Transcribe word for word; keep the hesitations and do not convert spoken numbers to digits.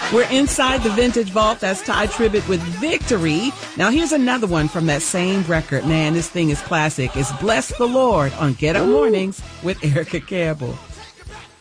We're inside the Vintage Vault. That's Ty Tribbett with Victory. Now, here's another one from that same record. Man, this thing is classic. It's Bless the Lord on Get Up Mornings with Erica Campbell.